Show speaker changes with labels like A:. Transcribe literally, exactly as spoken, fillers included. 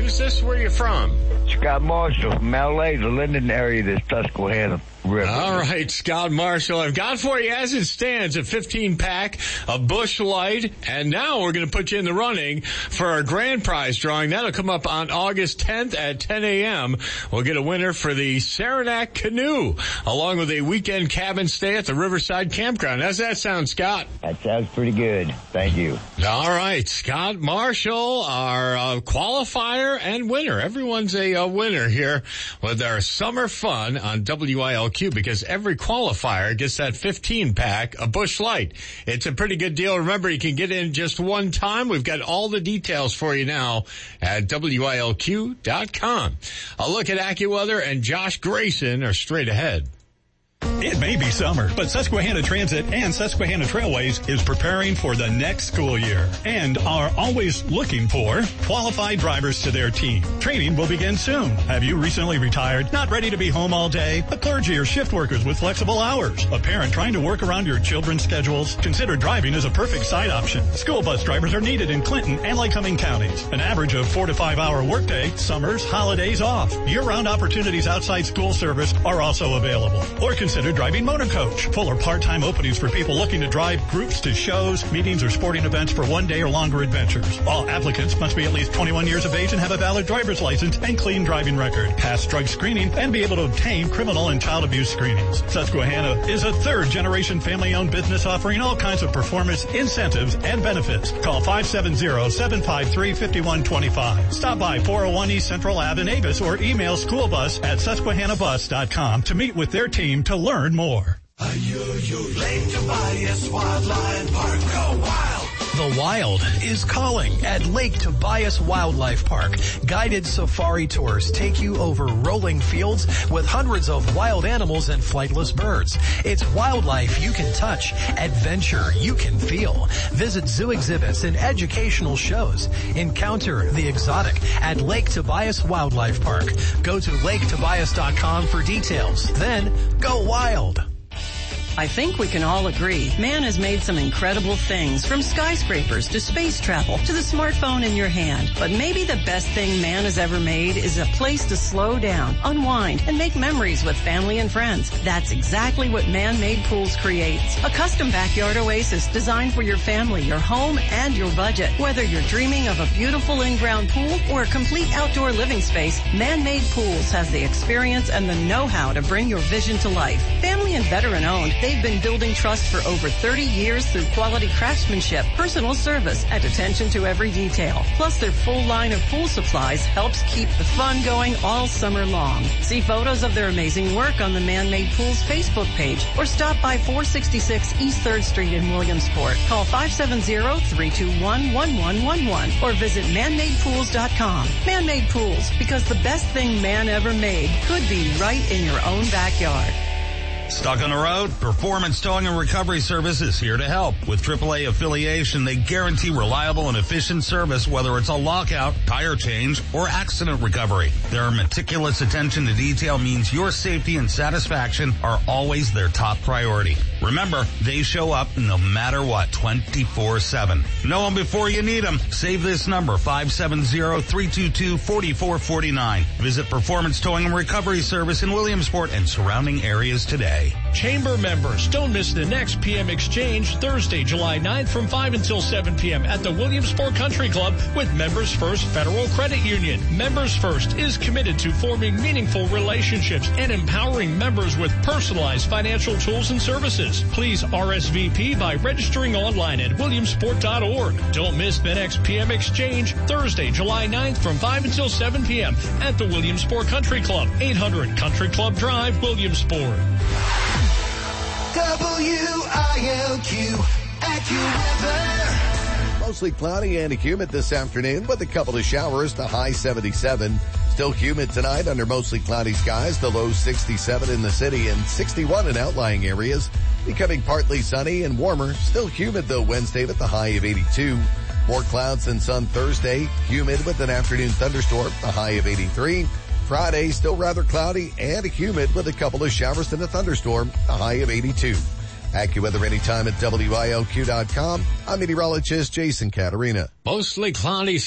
A: Who's this? Where you from?
B: Scott Marshall from L A, the Linden area of the Susquehanna River.
A: All right, Scott Marshall. I've got for you, as it stands, a fifteen-pack, a Busch Light, and now we're going to put you in the running for our grand prize drawing. That'll come up on August tenth at ten a.m. We'll get a winner for the Saranac Canoe, along with a weekend cabin stay at the Riverside Campground. How's that sound, Scott?
B: That sounds pretty good. Thank you.
A: All right, Scott Marshall, our uh, qualifier and winner. Everyone's a, a winner here with our summer fun on W I L Q, because every qualifier gets that fifteen-pack, a Busch Light. It's a pretty good deal. Remember, you can get in just one time. We've got all the details for you now at W I L Q dot com. A look at AccuWeather and Josh Grayson are straight ahead.
C: It may be summer, but Susquehanna Transit and Susquehanna Trailways is preparing for the next school year and are always looking for qualified drivers to their team. Training will begin soon. Have you recently retired, not ready to be home all day? A clergy or shift workers with flexible hours? A parent trying to work around your children's schedules? Consider driving as a perfect side option. School bus drivers are needed in Clinton and Lycoming counties. An average of four to five hour workday, summers, holidays off. Year-round opportunities outside school service are also available. Or consider driving motor coach. Full or part-time openings for people looking to drive groups to shows, meetings, or sporting events for one day or longer adventures. All applicants must be at least twenty-one years of age and have a valid driver's license and clean driving record, pass drug screening, and be able to obtain criminal and child abuse screenings. Susquehanna is a third-generation family-owned business offering all kinds of performance, incentives, and benefits. Call five seven zero, seven five three, five one two five. Stop by four oh one East Central Ave in Avis or email schoolbus at susquehanna bus dot com to meet with their team to learn more.
D: Lake Tobias Wildlife Park. Go wild!
E: The Wild is calling at Lake Tobias Wildlife Park. Guided safari tours take you over rolling fields with hundreds of wild animals and flightless birds. It's wildlife you can touch, adventure you can feel. Visit zoo exhibits and educational shows. Encounter the exotic at Lake Tobias Wildlife Park. Go to lake tobias dot com for details. Then go wild.
F: I think we can all agree, man has made some incredible things, from skyscrapers to space travel to the smartphone in your hand. But maybe the best thing man has ever made is a place to slow down, unwind, and make memories with family and friends. That's exactly what Man-Made Pools creates. A custom backyard oasis designed for your family, your home, and your budget. Whether you're dreaming of a beautiful in-ground pool or a complete outdoor living space, Man-Made Pools has the experience and the know-how to bring your vision to life. Family and veteran-owned, they've been building trust for over thirty years through quality craftsmanship, personal service, and attention to every detail. Plus, their full line of pool supplies helps keep the fun going all summer long. See photos of their amazing work on the Man-Made Pools Facebook page or stop by four sixty-six East third Street in Williamsport. Call five seven zero, three two one, one one one one or visit man made pools dot com. Man-Made Pools, because the best thing man ever made could be right in your own backyard.
G: Stuck on the road? Performance Towing and Recovery Service is here to help. With triple A affiliation, they guarantee reliable and efficient service, whether it's a lockout, tire change, or accident recovery. Their meticulous attention to detail means your safety and satisfaction are always their top priority. Remember, they show up no matter what, twenty-four seven. Know them before you need them. Save this number, five seven zero, three two two, four four four nine. Visit Performance Towing and Recovery Service in Williamsport and surrounding areas today.
H: Chamber members, don't miss the next P M Exchange Thursday, July ninth from five until seven p.m. at the Williamsport Country Club with Members First Federal Credit Union. Members First is committed to forming meaningful relationships and empowering members with personalized financial tools and services. Please R S V P by registering online at williamsport dot org. Don't miss the next P M Exchange Thursday, July ninth from five until seven p.m. at the Williamsport Country Club, eight hundred Country Club Drive, Williamsport.
D: W I L Q AccuWeather.
I: Mostly cloudy and humid this afternoon with a couple of showers, the high seventy-seven. Still humid tonight under mostly cloudy skies, the low sixty-seven in the city and sixty-one in outlying areas. Becoming partly sunny and warmer. Still humid though Wednesday with the high of eighty-two. More clouds than sun Thursday. Humid with an afternoon thunderstorm, the high of eighty-three. Friday, still rather cloudy and humid with a couple of showers and a thunderstorm, a high of eighty-two. AccuWeather anytime at W I L Q dot com. I'm meteorologist Jason Caterina.
A: Mostly cloudy